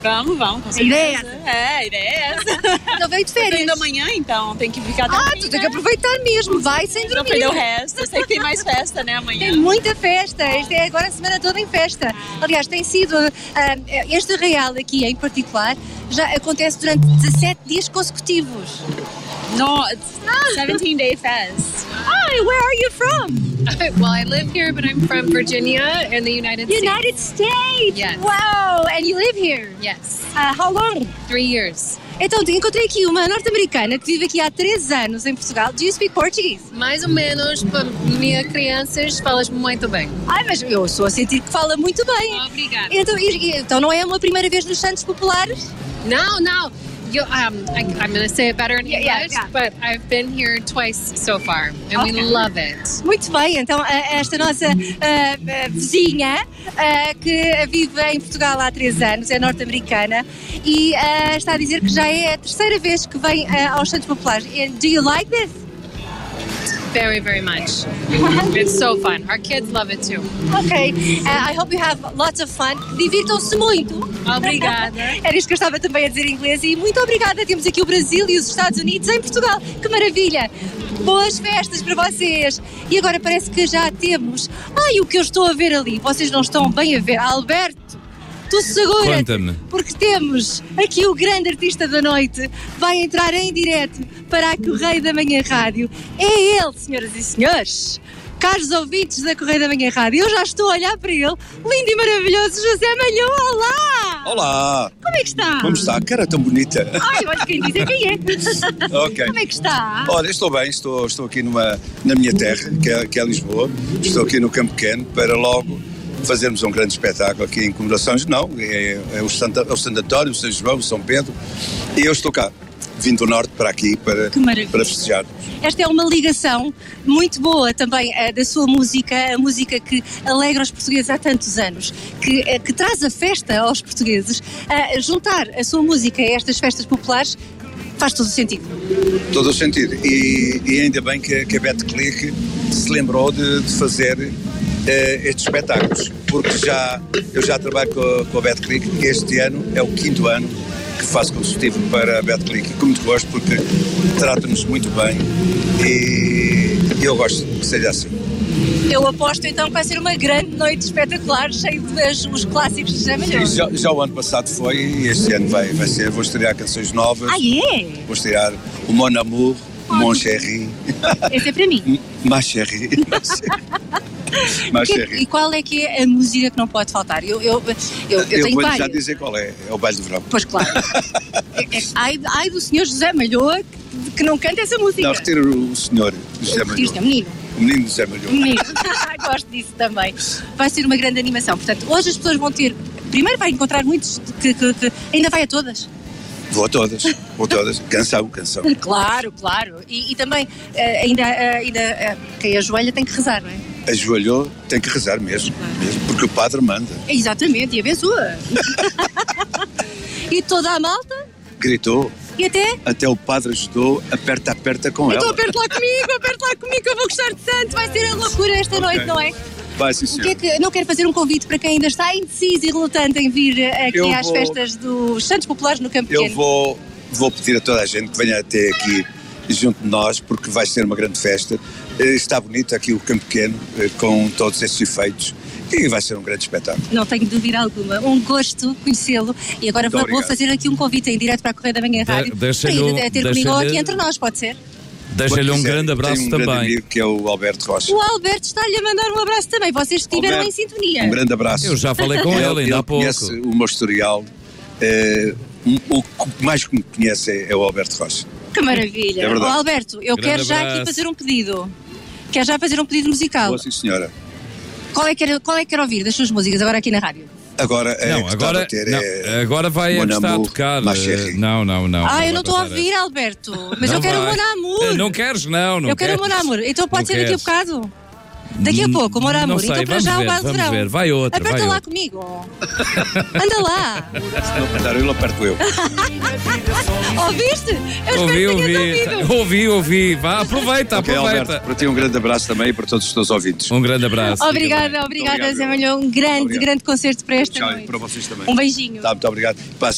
Vamos, com A ideia é certeza. essa. A ideia é essa. Então veio de Eu tô férias. indo amanhã, então tem que ficar até Tu tem que aproveitar mesmo, vai sem Não dormir. perder o resto. Eu sei que tem mais festa, né, amanhã. Tem muita festa, isto é agora a semana toda em festa. Aliás, tem sido, este arraial aqui em particular, já acontece durante 17 dias consecutivos. No, it's 17-day fest. Hi, where are you from? Well, I live here, but I'm from Virginia in the United States. United States! Yes. Wow! And you live here? Yes, How long? 3 years. Então, encontrei aqui uma norte-americana que vive aqui há 3 anos em Portugal. Do you speak Portuguese? Mais ou menos, para minhas crianças, falas muito bem. Ai, mas eu sou a sentir que fala muito bem. Obrigada. Então não é uma primeira vez nos Santos Populares? No. I'm going to say it better in English, Yeah. but I've been here twice so far, and we love it. Muito bem, então esta nossa vizinha que vive em Portugal há 3 anos, é norte-americana e está a dizer que já é a 3ª vez que vem aos Santos Populares. And do you like this? Very, very much. It's so fun. Our kids love it too. Ok, I hope you have lots of fun. Divirtam-se muito. Obrigada. Era isto que eu estava também a dizer em inglês e muito obrigada. Temos aqui o Brasil e os Estados Unidos em Portugal. Que maravilha! Boas festas para vocês! E agora parece que já temos... Ai, o que eu estou a ver ali, vocês não estão bem a ver. Alberto, tu segura-te, Conta-me. porque temos aqui o grande artista da noite. Vai entrar em direto para a Correio da Manhã Rádio. É ele, senhoras e senhores! Caros ouvintes da Correio da Manhã Rádio, eu já estou a olhar para ele. Lindo e maravilhoso José Malhoa, olá! Olá! Como é que está? Como está? Cara tão bonita! Ai, olha quem diz é quem é. Ok. Como é que está? Olha, estou bem, estou aqui na minha terra, que é Lisboa. Estou aqui no Campo Pequeno para logo fazermos um grande espetáculo aqui em comemorações. Não, é o Santo António, o São João, o São Pedro. E eu estou cá, vindo do Norte para aqui para festejar. Esta é uma ligação muito boa também da sua música, a música que alegra os portugueses há tantos anos, que traz a festa aos portugueses. Juntar a sua música a estas festas populares faz todo o sentido. Todo o sentido. E ainda bem que a Betclic se lembrou de fazer estes espetáculos, porque eu já trabalho com a Betclic. Este ano é o 5º ano que faço consecutivo para a Betclic, com muito gosto, porque trata-nos muito bem e eu gosto que seja assim. Eu aposto então que vai ser uma grande noite espetacular, cheio de os clássicos de José Malhoa. Já o ano passado foi e este ano vai ser. Vou estrear canções novas. Ah, é? Vou estrear o Mon Amour, o Mon Chéri. Esse é para mim. Ma Chéri. Ma Chéri. E qual é que é a música que não pode faltar? Eu tenho vou várias. já dizer qual é o Baile do Verão. Pois claro. Ai do senhor José Malhoa que não canta essa música. Não, retiro o senhor José Retiro-te, Malhoa. menino. O menino José Malhoa. Menino. Gosto disso também. Vai ser uma grande animação. Portanto, hoje as pessoas vão ter... Primeiro vai encontrar muitos que ainda vai a todas. Vou a todas. Canção. Claro. E também, ainda quem ajoelha tem que rezar, não é? Ajoelhou, tem que rezar mesmo, porque o padre manda. Exatamente, e abençoa. E toda a malta? Gritou, E até o padre ajudou, aperta com então ela. aperta lá comigo, que eu vou gostar de tanto. Vai ser a loucura esta noite, não é? Vai, sim, O que senhor. é que, não quero fazer um convite para quem ainda está indeciso e relutante em vir aqui Eu às vou- festas dos Santos Populares no Campo Eu Pequeno? vou pedir a toda a gente que venha até aqui junto de nós, porque vai ser uma grande festa. Está bonito aqui o Campo Pequeno, com todos esses efeitos, e vai ser um grande espetáculo. Não tenho dúvida alguma. Um gosto conhecê-lo. E agora Muito vou obrigado. fazer aqui um convite em direto para a Correia da Manhã Rádio. deixa-lhe para um- ir ter comigo deixa-lhe- aqui entre nós, pode ser? Deixa-lhe um Quando quiser, grande abraço tenho um grande também. amigo que é o Alberto Rocha. O Alberto está-lhe a mandar um abraço também. Vocês estiveram Alberto, em sintonia. Um grande abraço. Eu já falei com ele ainda há pouco. conhece o meu historial. O que mais que me conhece é o Alberto Rocha. Que maravilha. É verdade. Ó, Alberto, eu Grande quero já abraço. aqui fazer um pedido. Quero já fazer um pedido musical. Boa, sim, senhora. Qual é que quer ouvir das suas músicas agora aqui na rádio? Agora, Não, agora, agora vai Mon a que está a Amour, tocar. Ma Chérie. Não. Eu não vai estou a passar ouvir, essa. Alberto. Mas Não eu quero vai. o Mon Amour. Não queres, não Eu quero o queres. Mon Amour. Então pode Não ser daqui a queres. bocado. Daqui a pouco, o Mon Amour. Não sei, Então para vamos já ver, o baile de vamos verão. ver. Vai outra, Aperta vai lá outra. comigo. Anda lá. Se não apertar eu, aperto eu. Ouviste? Eu espero que tenhas ouvido. Ouvi. Vá, aproveita. Ok, Alberto, para ti um grande abraço também e para todos os teus ouvintes. Um grande abraço. Obrigada, Obrigado, Zé Malhoa. Um grande, Obrigado. grande concerto para esta Tchau, e noite. para vocês também. Um beijinho. Tá, muito obrigado. Pá,